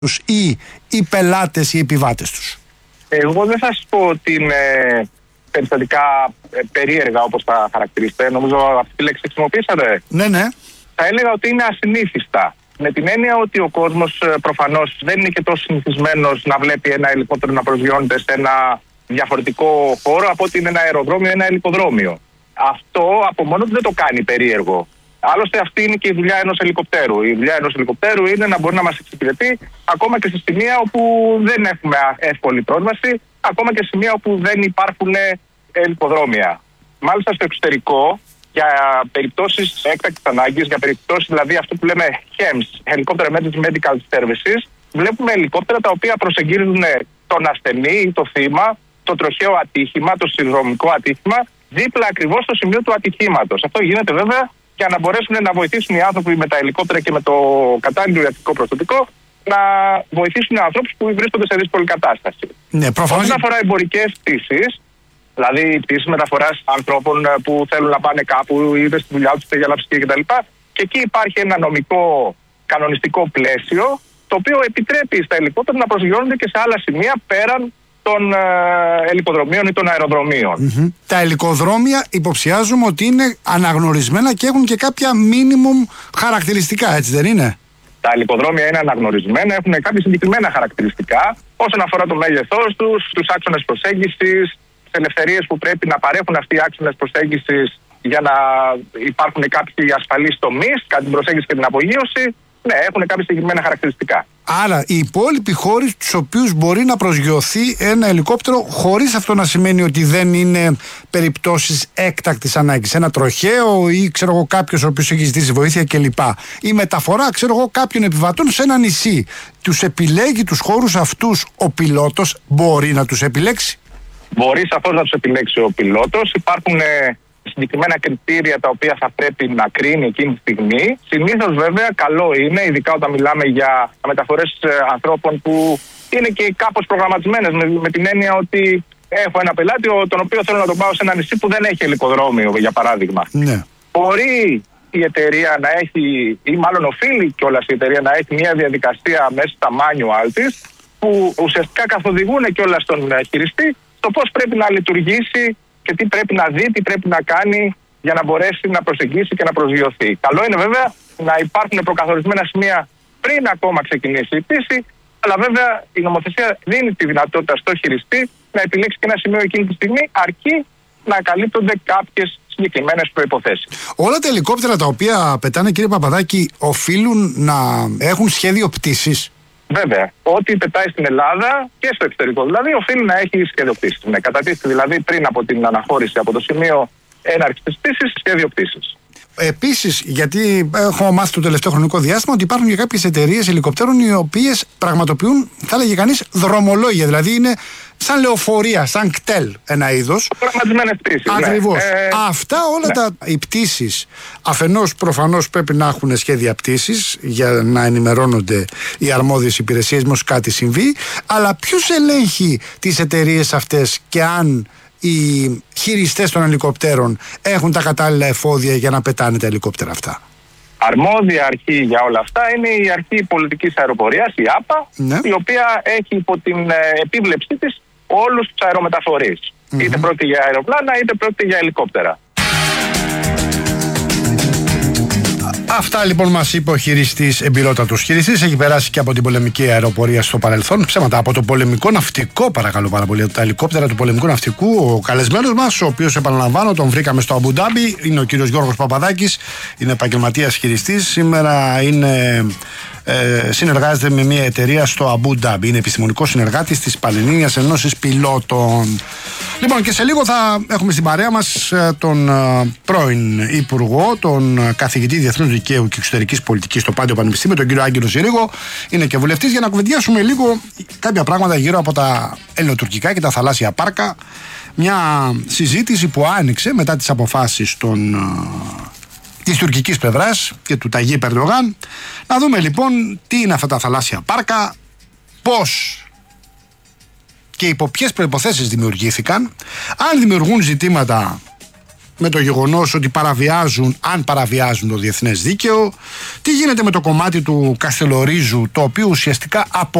τους ή οι πελάτες ή οι επιβάτες τους? Εγώ δεν θα σας πω ότι είναι περιστατικά περίεργα όπως τα χαρακτηρίσετε. Νομίζω αυτή τη λέξη χρησιμοποίησατε. Ναι. Θα έλεγα ότι είναι ασυνήθιστα. Με την έννοια ότι ο κόσμος προφανώς δεν είναι και τόσο συνηθισμένος να βλέπει ένα ελικόπτερο να προσγειώνεται σε ένα διαφορετικό χώρο από ότι είναι ένα αεροδρόμιο ή ένα ελικοδρόμιο. Αυτό από μόνο του δεν το κάνει περίεργο. Άλλωστε, αυτή είναι και η δουλειά ενός ελικοπτέρου. Η δουλειά ενός ελικοπτέρου είναι να μπορεί να μας εξυπηρετεί ακόμα και σε σημεία όπου δεν έχουμε εύκολη πρόσβαση, ακόμα και σε σημεία όπου δεν υπάρχουν ελικοδρόμια. Μάλιστα στο εξωτερικό, για περιπτώσεις έκτακτης ανάγκης, για περιπτώσεις δηλαδή αυτό που λέμε HEMS, Helicopter Emergency Medical Services, βλέπουμε ελικόπτερα τα οποία προσεγγίζουν τον ασθενή ή το θύμα, το τροχαίο ατύχημα, το συνδρομικό ατύχημα, δίπλα ακριβώς στο σημείο του ατυχήματος. Αυτό γίνεται βέβαια για να μπορέσουν να βοηθήσουν οι άνθρωποι με τα ελικόπτερα και με το κατάλληλο ιατρικό προστατικό να βοηθήσουν ανθρώπους που βρίσκονται σε δύσκολη κατάσταση. Ναι, προφανώς. Όσον αφορά εμπορικές πτήσεις, δηλαδή πτήσεις μεταφοράς ανθρώπων που θέλουν να πάνε κάπου, είτε στη δουλειά τους, είτε για λαψική κτλ. Και εκεί υπάρχει ένα νομικό κανονιστικό πλαίσιο, το οποίο επιτρέπει στα ελικόπτερα να προσγειώνονται και σε άλλα σημεία πέραν των ελικοδρομίων ή των αεροδρομίων. Τα ελικοδρόμια υποψιάζουμε ότι είναι αναγνωρισμένα και έχουν και κάποια minimum χαρακτηριστικά, έτσι δεν είναι? Τα ελικοδρόμια είναι αναγνωρισμένα, έχουν κάποια συγκεκριμένα χαρακτηριστικά όσον αφορά το μέγεθός τους, τους άξονες προσέγγισης, τις ελευθερίες που πρέπει να παρέχουν αυτοί οι άξονες προσέγγισης για να υπάρχουν κάποιοι ασφαλείς τομείς κατά την προσέγγιση και την απογείωση. Ναι, έχουν κάποια συγκεκριμένα χαρακτηριστικά. Άρα οι υπόλοιποι χώροι στους οποίους μπορεί να προσγειωθεί ένα ελικόπτερο, χωρίς αυτό να σημαίνει ότι δεν είναι περιπτώσεις έκτακτης ανάγκης. Ένα τροχαίο ή ξέρω εγώ κάποιος ο οποίος έχει ζητήσει βοήθεια κλπ. Η μεταφορά ξέρω εγώ κάποιων επιβατών σε ένα νησί. Τους επιλέγει τους χώρους αυτούς ο πιλότος, μπορεί να τους επιλέξει? Μπορεί σαφώς να τους επιλέξει ο πιλότος. Υπάρχουν συγκεκριμένα κριτήρια τα οποία θα πρέπει να κρίνει εκείνη τη στιγμή. Συνήθως βέβαια καλό είναι, ειδικά όταν μιλάμε για μεταφορές ανθρώπων που είναι και κάπως προγραμματισμένες, με την έννοια ότι έχω ένα πελάτη τον οποίο θέλω να τον πάω σε ένα νησί που δεν έχει ελικοδρόμιο, για παράδειγμα. Ναι. Μπορεί η εταιρεία να έχει, ή μάλλον οφείλει κιόλας η εταιρεία να έχει μια διαδικασία μέσα στα manual της, που ουσιαστικά καθοδηγούν κιόλας τον χειριστή το πώς πρέπει να λειτουργήσει και τι πρέπει να δει, τι πρέπει να κάνει για να μπορέσει να προσεγγίσει και να προσγειωθεί. Καλό είναι βέβαια να υπάρχουν προκαθορισμένα σημεία πριν ακόμα ξεκινήσει η πτήση, αλλά βέβαια η νομοθεσία δίνει τη δυνατότητα στο χειριστή να επιλέξει και ένα σημείο εκείνη τη στιγμή, αρκεί να καλύπτονται κάποιες συγκεκριμένες προϋποθέσεις. Όλα τα ελικόπτερα τα οποία πετάνε, κύριε Παπαδάκη, οφείλουν να έχουν σχέδιο πτήσης? Βέβαια. Ό,τι πετάει στην Ελλάδα και στο εξωτερικό δηλαδή οφείλει να έχει σχέδιο πτήσης. Ναι, κατατίθεται δηλαδή πριν από την αναχώρηση από το σημείο έναρξης της πτήσης, σχέδιο πτήσης. Επίσης, γιατί έχω μάθει το τελευταίο χρονικό διάστημα ότι υπάρχουν και κάποιες εταιρείες ελικοπτέρων οι οποίες πραγματοποιούν, θα έλεγε κανείς, δρομολόγια. Δηλαδή είναι σαν λεωφορεία, σαν κτέλ ένα είδος. Προγραμματισμένες πτήσεις. Ακριβώς. Ναι. Αυτά όλα οι πτήσεις αφενός προφανώς πρέπει να έχουν σχέδια πτήσης για να ενημερώνονται οι αρμόδιες υπηρεσίες μας κάτι συμβεί. Αλλά ποιος ελέγχει τις εταιρείες αυτές και αν οι χειριστές των ελικοπτέρων έχουν τα κατάλληλα εφόδια για να πετάνε τα ελικόπτερα αυτά? Αρμόδια αρχή για όλα αυτά είναι η Αρχή Πολιτικής Αεροπορίας, η ΑΠΑ, ναι, η οποία έχει υπό την επίβλεψή της όλους τους αερομεταφορείς. Είτε πρόκειται για αεροπλάνα είτε πρόκειται για ελικόπτερα. Αυτά λοιπόν μας είπε ο χειριστής, εμπειρότατος χειριστής. Έχει περάσει και από την πολεμική αεροπορία στο παρελθόν. Ψέματα, από το πολεμικό ναυτικό, παρακαλώ πάρα πολύ. Τα ελικόπτερα του πολεμικού ναυτικού. Ο καλεσμένος μας, ο οποίος επαναλαμβάνω, τον βρήκαμε στο Αμπου Ντάμπι, είναι ο κύριος Γιώργος Παπαδάκης. Είναι επαγγελματίας χειριστής. Σήμερα συνεργάζεται με μια εταιρεία στο Αμπου Ντάμπι. Είναι επιστημονικός συνεργάτης της Πανελλήνιας Ενώσης Πιλότων. Λοιπόν, και σε λίγο θα έχουμε στην παρέα μας τον πρώην Υπουργό, τον καθηγητή Διεθνούς Δικαίου και Εξωτερικής Πολιτικής στο Πάντιο Πανεπιστήμιο, τον κύριο Άγγελο Συρίγο. Είναι και βουλευτής, για να κουβεντιάσουμε λίγο κάποια πράγματα γύρω από τα ελληνοτουρκικά και τα θαλάσσια πάρκα. Μια συζήτηση που άνοιξε μετά τις αποφάσεις της τουρκικής πλευράς και του Ταγί Ερντογάν. Να δούμε λοιπόν τι είναι αυτά τα θαλάσσια πάρκα, πώς και υπό ποιες προϋποθέσεις δημιουργήθηκαν, αν δημιουργούν ζητήματα με το γεγονός ότι παραβιάζουν, αν παραβιάζουν το διεθνές δίκαιο, τι γίνεται με το κομμάτι του Καστελορίζου, το οποίο ουσιαστικά